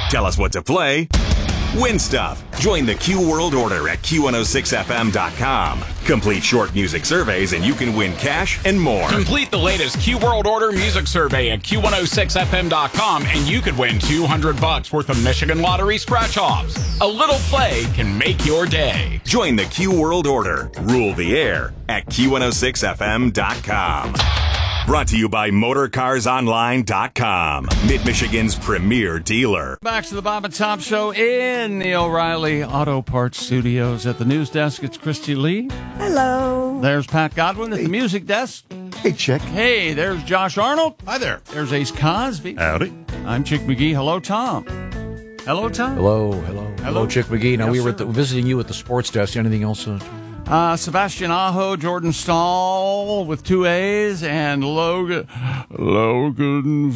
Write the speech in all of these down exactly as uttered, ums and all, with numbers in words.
Tell us what to play. Win stuff. Join the Q World Order at Q one oh six F M dot com. Complete short music surveys and you can win cash and more. Complete the latest Q World Order music survey at Q one oh six F M dot com and you could win two hundred bucks worth of Michigan Lottery scratch-offs. A little play can make your day. Join the Q World Order. Rule the air at Q one oh six F M dot com. Brought to you by Motor Cars Online dot com, Mid-Michigan's premier dealer. Back to the Bob and Tom Show in the O'Reilly Auto Parts Studios. At the news desk, it's Christy Lee. Hello. There's Pat Godwin at the music desk. Hey, Chick. Hey, there's Josh Arnold. Hi there. There's Ace Cosby. Howdy. I'm Chick McGee. Hello, Tom. Hello, Tom. Hello, hello. Hello, Chick McGee. Now, Yes, we were sir. at the, visiting you at the sports desk. Anything else? Uh, Uh, Sebastian Aho, Jordan Stahl with two A's, and Logan Logan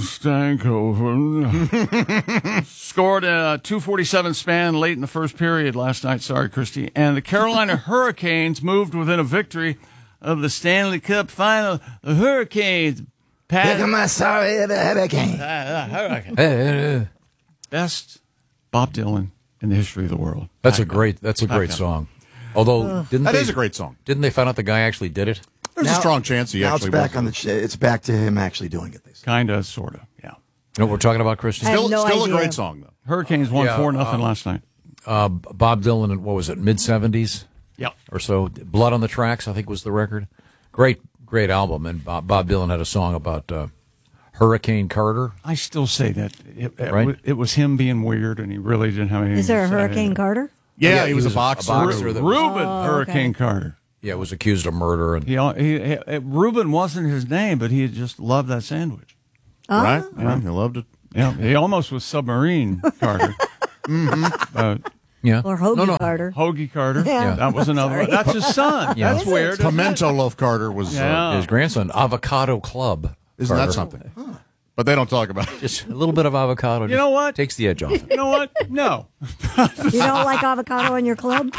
Stankoven scored a two forty-seven span late in the first period last night. Sorry, Christy. And the Carolina Hurricanes moved within a victory of the Stanley Cup final. The Hurricanes. Pat, Look at my sorry hurricane. uh, Hurricane. hey, uh, Best Bob Dylan in the history of the world. that's a great. That's a great Okay. song. Although, didn't That they, is a great song. Didn't they find out the guy actually did it? There's Now- a strong chance he now actually it's back was. on the. ch- It's back to him actually doing it. They say. Kind of, sort of, yeah. You know what we're talking about, Christian? I have Still, no still idea. a great song, though. Hurricanes won Yeah, four nothing uh, last night. Uh, Bob Dylan in, what was it, mid-seventies Yep. or so? Blood on the Tracks, I think, was the record. Great, great album. And Bob, Bob Dylan had a song about uh, Hurricane Carter. I still say that it, it, Right? it was him being weird, and he really didn't have anything Is there a to say. Hurricane Carter? Yeah, Yeah, he, was, a boxer. boxer that was- Reuben Oh, Hurricane okay. Carter. Yeah, was accused of murder. And He, he, he Reuben wasn't his name, but he just loved that sandwich. Right? Yeah, he loved it. Yeah, he almost was Submarine Carter. mm-hmm. uh, yeah. Or Hoagie no, no. Carter? Hoagie Carter. Yeah. That was another one. That's his son. Yeah. That's weird. isn't it? Pimento Loaf Carter was. Yeah. Uh, His grandson, Avocado Club. isn't Carter. that something? But they don't talk about it. Just a little bit of avocado. You know what? Takes the edge off it. You know what? No. You don't like avocado in your club?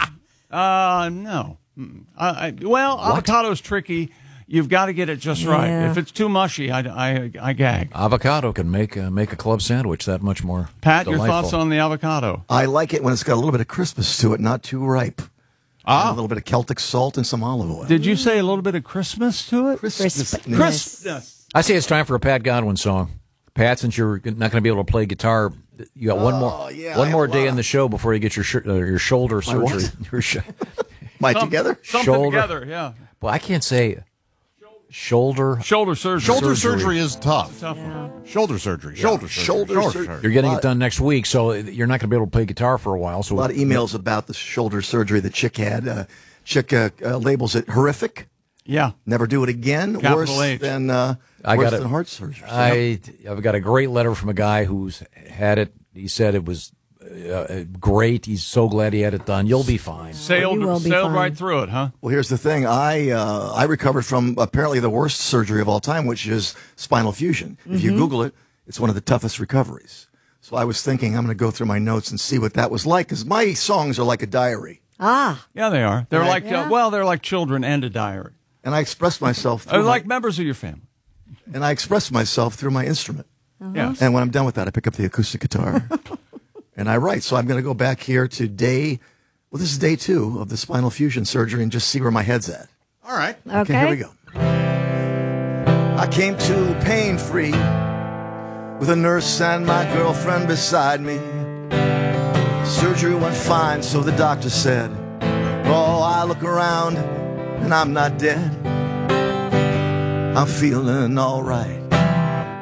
Uh, no. Mm. I, I, well, avocado's tricky. You've got to get it just right. Yeah. If it's too mushy, I, I, I gag. Avocado can make uh, make a club sandwich that much more Pat, delightful. your thoughts on the avocado? I like it when it's got a little bit of crispness to it, not too ripe. Ah. A little bit of Celtic salt and some olive oil. Did you say a little bit of Christmas to it? Crispness. Crispness. I say it's time for a Pat Godwin song. Pat, since you're not going to be able to play guitar, you got one more yeah, one I more have a day lot in of- the show before you get your sh- uh, your shoulder My what? surgery. Your sh- Am I Some- together? Something Shoulder. together, yeah. well, I can't say shoulder. Shoulder surgery. Shoulder Surgery. surgery, is tough. Tough one. Shoulder surgery. Shoulder surgery. Shoulder surgery. You're getting Lot- it done next week, so you're not going to be able to play guitar for a while. So A lot of emails about the shoulder surgery that Chick had. Uh, Chick uh, uh, labels it horrific. Yeah. Never do it again. Capital worse H. than uh, I worse got it. than heart surgery. I I've got a great letter from a guy who's had it. He said it was uh, great. He's so glad he had it done. You'll be fine. Sailed, You will be sailed fine. right through it, huh? Well, here's the thing. I uh, I recovered from apparently the worst surgery of all time, which is spinal fusion. If you Google it, it's one of the toughest recoveries. So I was thinking I'm going to go through my notes and see what that was like, because my songs are like a diary, Ah, Yeah, they are. They're Right. like, Yeah. uh, well, they're like children and a diary. and I express myself They're through like my, members of your family. and I express myself through my instrument. Yes. And when I'm done with that, I pick up the acoustic guitar and I write. So I'm going to go back here to day. Well, this is day two of the spinal fusion surgery, and just see where my head's at. All right. okay. Here we go. I came to pain free with a nurse and my girlfriend beside me. Surgery went fine, so the doctor said. Oh, I look around and I'm not dead. I'm feeling all right.